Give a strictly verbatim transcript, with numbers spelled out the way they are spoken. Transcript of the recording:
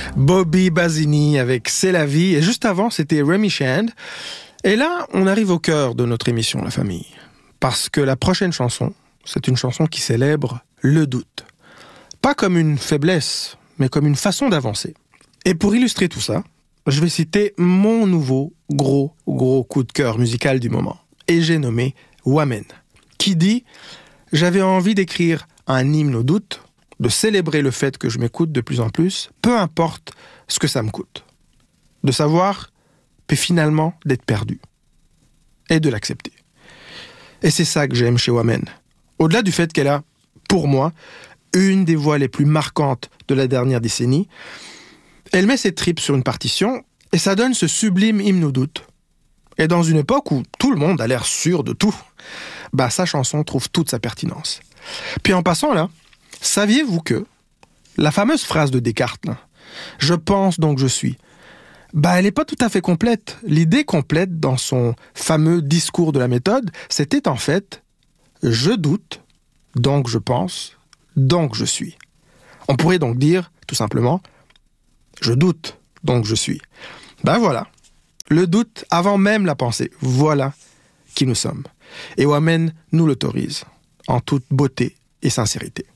Bobby Basini avec C'est la vie. Et juste avant, c'était Remy Shand. Et là, on arrive au cœur de notre émission, la famille. Parce que la prochaine chanson, c'est une chanson qui célèbre le doute. Pas comme une faiblesse, mais comme une façon d'avancer. Et pour illustrer tout ça, je vais citer mon nouveau gros, gros coup de cœur musical du moment. Et j'ai nommé Wamen, qui dit « J'avais envie d'écrire un hymne au doute, de célébrer le fait que je m'écoute de plus en plus, peu importe ce que ça me coûte. De savoir, puis finalement d'être perdu. Et de l'accepter. » Et c'est ça que j'aime chez Wamen. Au-delà du fait qu'elle a, pour moi, une des voix les plus marquantes de la dernière décennie, elle met ses tripes sur une partition et ça donne ce sublime hymne au doute. Et dans une époque où tout le monde a l'air sûr de tout, bah sa chanson trouve toute sa pertinence. Puis en passant là, saviez-vous que la fameuse phrase de Descartes, là, « Je pense donc je suis », bah elle n'est pas tout à fait complète. L'idée complète dans son fameux discours de la méthode, c'était en fait « Je doute, donc je pense, donc je suis ». On pourrait donc dire, tout simplement, « Je doute, donc je suis ». Ben voilà, le doute avant même la pensée, voilà qui nous sommes. Et Wamen nous l'autorise, en toute beauté et sincérité.